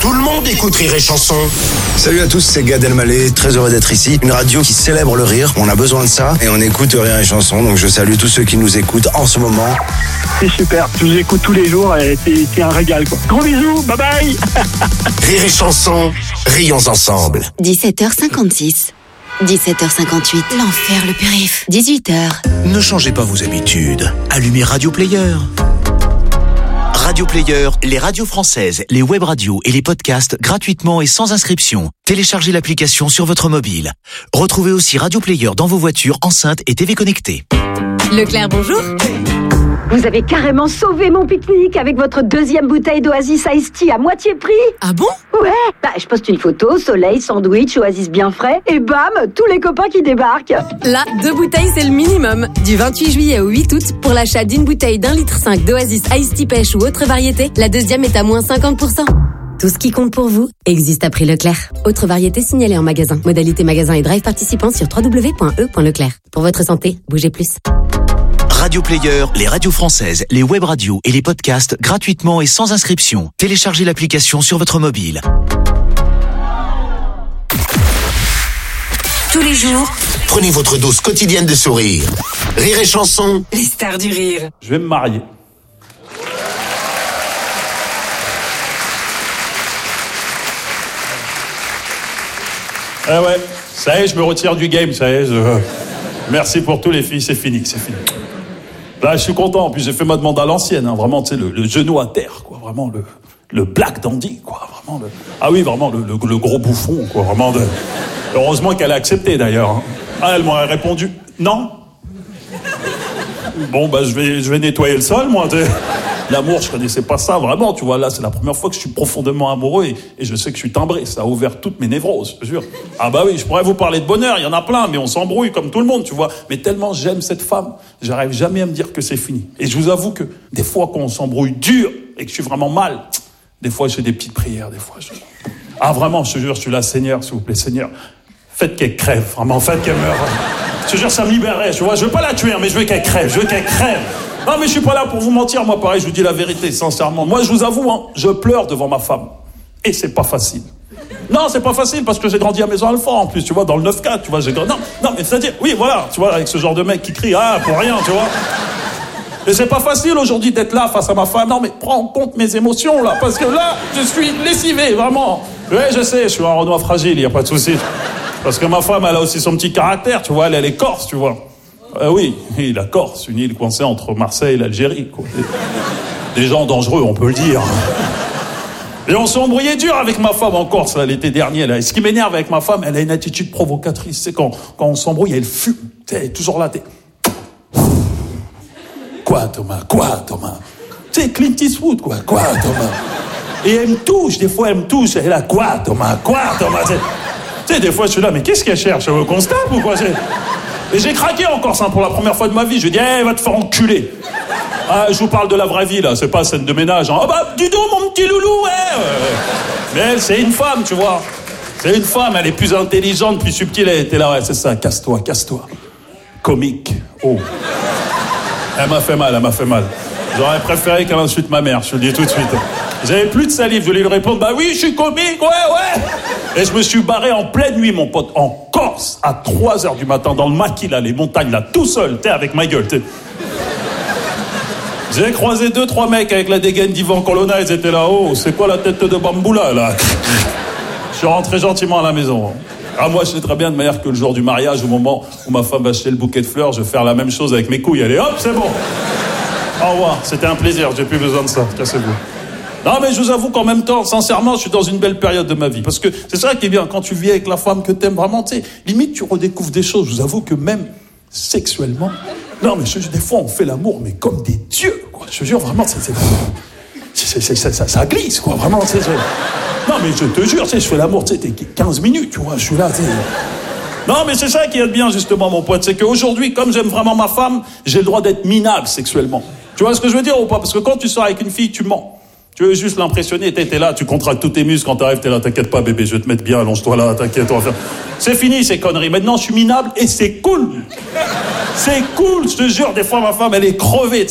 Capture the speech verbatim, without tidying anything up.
Tout le monde écoute Rire et Chanson. Salut à tous, c'est Gad Elmaleh, très heureux d'être ici. Une radio qui célèbre le rire, on a besoin de ça et on écoute Rire et Chanson. Donc je salue tous ceux qui nous écoutent en ce moment. C'est super, je vous écoute tous les jours et c'est, c'est un régal, quoi. Gros bisous, bye bye. Rire et Chanson, rions ensemble. dix-sept heures cinquante-six. dix-sept heures cinquante-huit, l'enfer le périph'. dix-huit heures. Ne changez pas vos habitudes. Allumez Radio Player. Radio Player, les radios françaises, les web radios et les podcasts gratuitement et sans inscription. Téléchargez l'application sur votre mobile. Retrouvez aussi Radio Player dans vos voitures, enceintes et T V connectées. Leclerc, bonjour. Vous avez carrément sauvé mon pique-nique avec votre deuxième bouteille d'Oasis Iced Tea à moitié prix. Ah bon? Ouais, bah je poste une photo, soleil, sandwich, Oasis bien frais, et bam, tous les copains qui débarquent. Là, deux bouteilles, c'est le minimum. Du vingt-huit juillet au huit août, pour l'achat d'une bouteille d'un litre cinq d'Oasis Iced Tea pêche ou autre variété, la deuxième est à moins cinquante pour cent. Tout ce qui compte pour vous existe à prix Leclerc. Autre variété signalée en magasin. Modalité magasin et drive participant sur w w w point e point leclerc. Pour votre santé, bougez plus. Radio Player, les radios françaises, les web radios et les podcasts gratuitement et sans inscription. Téléchargez l'application sur votre mobile. Tous les jours, Prenez votre dose quotidienne de sourire. Rire et Chanson. les stars du rire. Je vais me marier. Ah ouais, ça y est, je me retire du game, ça y est. Je... Merci pour tous les filles, c'est fini, c'est fini. Là, je suis content, puis j'ai fait ma demande à l'ancienne, hein, vraiment, tu sais, le, le genou à terre, quoi, vraiment, le, le black dandy, quoi, vraiment, le... Ah oui, vraiment, le, le, le gros bouffon, quoi, vraiment, de... Heureusement qu'elle a accepté, d'ailleurs. Hein. Ah, elle m'aurait répondu, non. Bon, bah, je vais, je vais nettoyer le sol, moi, tu sais. L'amour, je connaissais pas ça, vraiment, tu vois, là, c'est la première fois que je suis profondément amoureux et, et je sais que je suis timbré, ça a ouvert toutes mes névroses, je te jure. Ah bah oui, je pourrais vous parler de bonheur, il y en a plein, mais on s'embrouille comme tout le monde, tu vois. Mais tellement j'aime cette femme, j'arrive jamais à me dire que c'est fini. Et je vous avoue que des fois, quand on s'embrouille dur et que je suis vraiment mal, des fois, j'ai des petites prières, des fois, je... Ah vraiment, je te jure, je suis là, Seigneur, s'il vous plaît, Seigneur, faites qu'elle crève, vraiment, faites qu'elle meure. Je te jure, ça me libérerait, tu vois, je veux pas la tuer, mais je veux qu'elle crève, je veux qu'elle crève. Non, mais je suis pas là pour vous mentir, moi, pareil, je vous dis la vérité, sincèrement. Moi, je vous avoue, hein, je pleure devant ma femme. Et c'est pas facile. Non, c'est pas facile, parce que j'ai grandi à Maison Alfort, en plus, tu vois, dans le neuf quatre, tu vois, j'ai grandi... Non, non, mais c'est-à-dire, oui, voilà, tu vois, avec ce genre de mec qui crie, ah, pour rien, tu vois. Et c'est pas facile, aujourd'hui, d'être là, face à ma femme. Non, mais prends en compte mes émotions, là, parce que là, je suis lessivé, vraiment. Ouais, je sais, je suis un Renoir fragile, y a pas de souci. Parce que ma femme, elle a aussi son petit caractère, tu vois, elle, elle est corse, tu vois. Euh, oui, oui, la Corse, une île coincée entre Marseille et l'Algérie, quoi. Des, des gens dangereux, on peut le dire. Et on s'est embrouillé dur avec ma femme en Corse, là, l'été dernier, là. Et ce qui m'énerve avec ma femme, elle a une attitude provocatrice. C'est quand, quand on s'embrouille, elle fume. Tu sais, elle est toujours là, t'es... Quoi, Thomas? Quoi, Thomas? Tu sais, Clint Eastwood, quoi. Quoi, Thomas? Et elle me touche, des fois, elle me touche. Elle est là, quoi, Thomas? Quoi, Thomas? Tu sais, des fois, je suis là, mais qu'est-ce qu'elle cherche? Elle me constate ou quoi? C'est... Et j'ai craqué en Corse, hein, pour la première fois de ma vie. Je lui ai dit, hey, va te faire enculer. Ah, je vous parle de la vraie vie, là, c'est pas scène de ménage. Hein. Ah bah, dis donc, mon petit loulou, ouais. Mais elle, c'est une femme, tu vois. C'est une femme, elle est plus intelligente, plus subtile. Elle était là, ouais, c'est ça, casse-toi, casse-toi. Comique. Oh. Elle m'a fait mal, elle m'a fait mal. J'aurais préféré qu'elle insulte ma mère, je te le dis tout de suite. J'avais plus de salive, je voulais lui répondre, bah oui, je suis comique, ouais, ouais. Et je me suis barré en pleine nuit, mon pote, en Corse, à trois heures du matin, dans le maquis, là, les montagnes, là, tout seul, t'es avec ma gueule, t'es... J'ai croisé deux, trois mecs avec la dégaine d'Ivan Colonna, ils étaient là, oh, c'est quoi la tête de bambou, là, là? Je suis rentré gentiment à la maison. Ah, moi, je sais très bien, de manière que le jour du mariage, au moment où ma femme va acheter le bouquet de fleurs, je vais faire la même chose avec mes couilles. Allez, hop, c'est bon. Au revoir, c'était un plaisir, j'ai plus besoin de ça, cassez-vous. Non, mais je vous avoue qu'en même temps, sincèrement, je suis dans une belle période de ma vie. Parce que c'est ça qui est bien, quand tu vis avec la femme que t'aimes vraiment, tu sais, limite, tu redécouvres des choses. Je vous avoue que même sexuellement... Non, mais je, des fois, on fait l'amour, mais comme des dieux, quoi. Je te jure, vraiment, c'est... c'est, c'est, c'est ça, ça, ça glisse, quoi, vraiment, c'est... c'est... Non, mais je te jure, tu sais, je fais l'amour, tu sais, t'es quinze minutes, tu vois, je suis là, tu sais... Non, mais c'est ça qui est bien, justement, mon pote, c'est qu'aujourd'hui, comme j'aime vraiment ma femme, j'ai le droit d'être minable sexuellement. Tu vois ce que je veux dire ou pas? Parce que quand tu sors avec une fille, tu mens. Tu veux juste l'impressionner, t'es, t'es là, tu contractes tous tes muscles, quand t'arrives, t'es là, t'inquiète pas, bébé, je vais te mettre bien, allonge-toi là, t'inquiète, on va faire... C'est fini, ces conneries. Maintenant, je suis minable et c'est cool. C'est cool, je te jure, des fois, ma femme, elle est crevée.